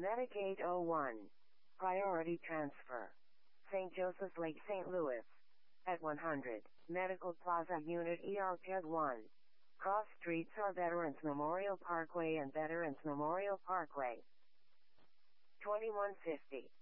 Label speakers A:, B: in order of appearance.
A: Medicaid 01. Priority transfer. St. Joseph's Lake, St. Louis. At 100. Medical Plaza Unit ER PED 1. Cross streets are Veterans Memorial Parkway and Veterans Memorial Parkway. 2150.